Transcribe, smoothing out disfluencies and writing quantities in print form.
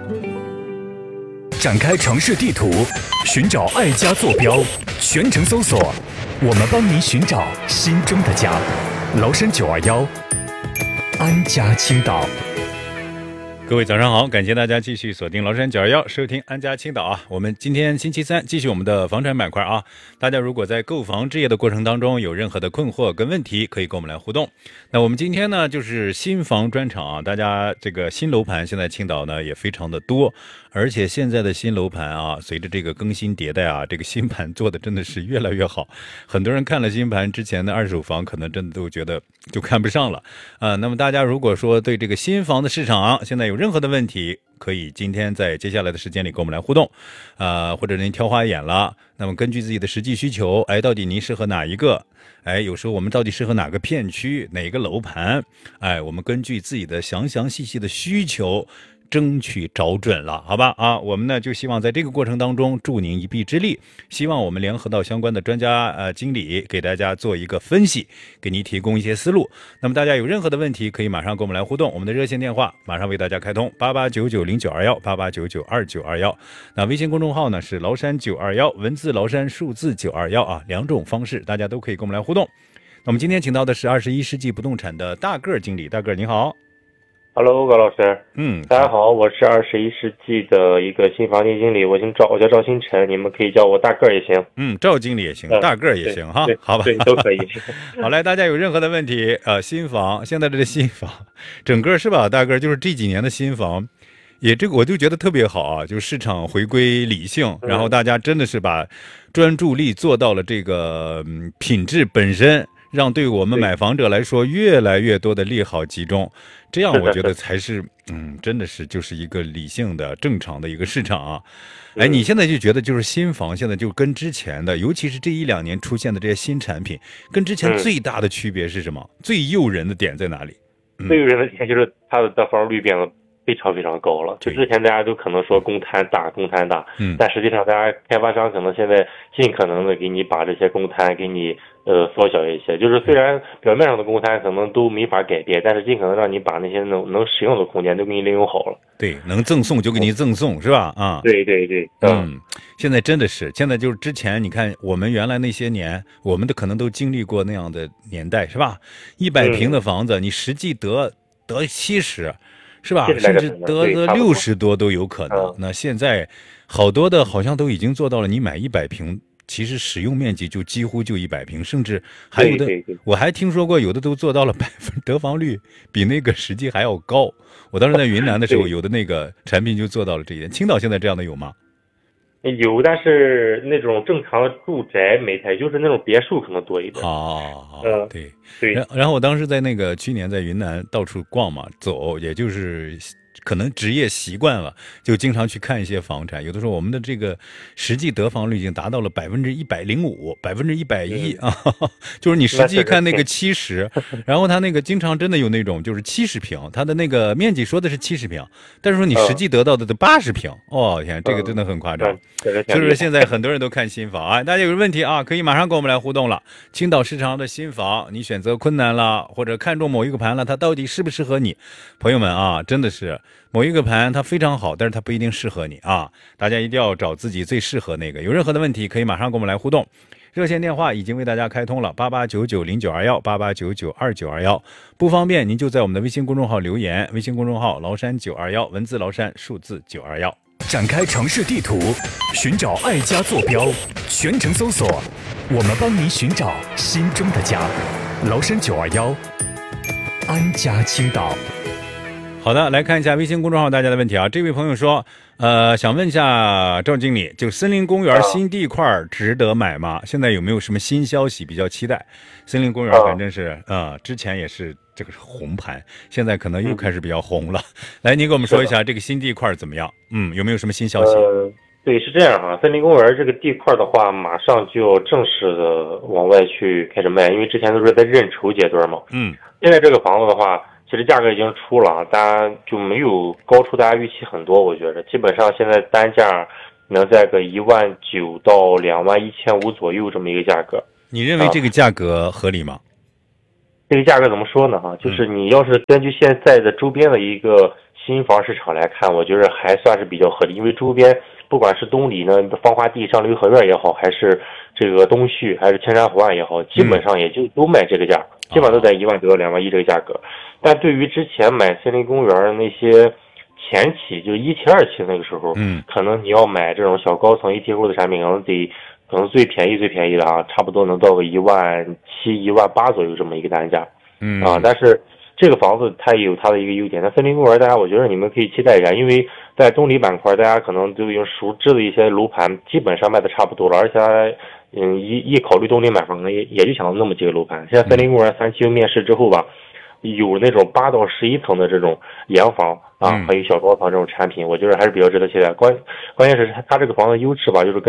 展开城市地图，寻找爱家坐标，全程搜索，我们帮您寻找心中的家。崂山921，安家青岛。 各位早上好，感谢大家继续锁定崂山921收听安家青岛啊。我们今天星期三继续我们的房产板块啊。大家如果在购房置业的过程当中有任何的困惑跟问题，可以跟我们来互动。那我们今天呢就是新房专场啊，大家这个新楼盘现在青岛呢也非常的多，而且现在的新楼盘啊，随着这个更新迭代啊，这个新盘做的真的是越来越好。很多人看了新盘之前的二手房，可能真的都觉得就看不上了啊。那么大家如果说对这个新房的市场现在有任何的问题，可以今天在接下来的时间里跟我们来互动，或者您挑花眼了，那么根据自己的实际需求，到底您适合哪一个？有时候我们到底适合哪个片区、哪个楼盘？我们根据自己的详详细细的需求，争取找准了，好吧啊？我们呢就希望在这个过程当中助您一臂之力，希望我们联合到相关的专家经理给大家做一个分析，给您提供一些思路。那么大家有任何的问题，可以马上跟我们来互动，我们的热线电话马上为大家开通8899092188992921。那微信公众号呢是崂山921，文字崂山，数字921啊，两种方式大家都可以跟我们来互动。那我们今天请到的是21世纪不动产的大个经理，大个你好。 Hello， 高老师。大家好，我是21世纪的一个新房店经理，我叫赵新辰，你们可以叫我大个也行。 赵经理也行，大个也行哈，好吧， 对，都可以。 好嘞，大家有任何的问题，新房现在这个新房，整个是吧，大个就是这几年的新房，也这个我就觉得特别好啊，就是市场回归理性，然后大家真的是把专注力做到了这个品质本身。让对我们买房者来说越来越多的利好集中，这样我觉得才是真的是就是一个理性的正常的一个市场啊。你现在就觉得就是新房现在就跟之前的，尤其是这1-2年出现的这些新产品，跟之前最大的区别是什么？最诱人的点在哪里？ 最诱人的点就是它的得房率变得非常非常高了。就之前大家都可能说公摊大，但实际上大家开发商可能现在尽可能的给你把这些公摊给你缩小一些，就是虽然表面上的公摊可能都没法改变，但是尽可能让你把那些能使用的空间都给你利用好了。 对，能赠送就给你赠送，是吧？啊， 对。 现在真的是，现在就是之前你看我们原来那些年，我们可能都经历过那样的年代，是吧？100平的房子，你实际得70。是吧？甚至得60多都有可能。那现在好多的好像都已经做到了，你买100平，其实使用面积就几乎就100平，甚至还有的，我还听说过有的都做到了得房率比那个实际还要高。我当时在云南的时候，有的那个产品就做到了这一点。青岛现在这样的有吗？ 有，但是那种正常的住宅没太，就是那种别墅可能多一点。 对。然后我当时在那个去年在云南到处逛嘛，走，也就是可能职业习惯了，就经常去看一些房产。有的时候我们的这个实际得房率已经达到了105%、110%啊，就是你实际看那个70，然后他那个经常真的有那种就是70平，他的那个面积说的是70平，但是说你实际得到的都80平。天，这个真的很夸张。是不是现在很多人都看新房啊？大家有问题啊，可以马上跟我们来互动了。青岛市场的新房，你选择困难了，或者看中某一个盘了，它到底适不适合你？朋友们啊，真的是某一个盘它非常好，但是它不一定适合你啊。大家一定要找自己最适合那个。有任何的问题，可以马上跟我们来互动。热线电话已经为大家开通了8899092188992921，不方便您就在我们的微信公众号留言，微信公众号崂山921，文字崂山，数字921。 展开城市地图，寻找爱家坐标，全程搜索，我们帮您寻找心中的家。崂山921，安家青岛。 好的，来看一下微信公众号大家的问题啊。这位朋友说，想问一下赵经理，就森林公园新地块值得买吗？现在有没有什么新消息比较期待？森林公园反正是之前也是这个红盘，现在可能又开始比较红了。来，您给我们说一下这个新地块怎么样？有没有什么新消息？ 对，是这样哈。森林公园这个地块的话，马上就要正式的往外去开始卖，因为之前都是在认筹阶段嘛。现在这个房子的话，其实价格已经出了，大家就没有高出大家预期很多。我觉得基本上现在单价能在个19000到21500左右这么一个价格。 你认为这个价格合理吗？ 这个价格怎么说呢？就是你要是根据现在的周边的一个新房市场来看，我觉得还算是比较合理，因为周边不管是东里呢芳华地上颐和园也好，还是这个东旭，还是青山湖岸也好，基本上也就都卖这个价，基本上都在1万多到2万1这个价格。但对于之前买森林公园那些前期，就是1期2期那个时候，可能你要买这种小高层1梯户的产品，可能最便宜的啊，差不多能到个1万7、1万8左右这么一个单价，但是这个房子它也有它的一个优点。那森林公园，大家我觉得你们可以期待一下，因为在东里板块，大家可能都已经熟知的一些楼盘，基本上卖的差不多了，而且一考虑东里买房呢，也就想到那么几个楼盘。现在森林公园3期面试之后吧，有那种8到11层的这种洋房啊，还有小高层这种产品，我觉得还是比较值得期待。关键是它这个房子优势吧，就是跟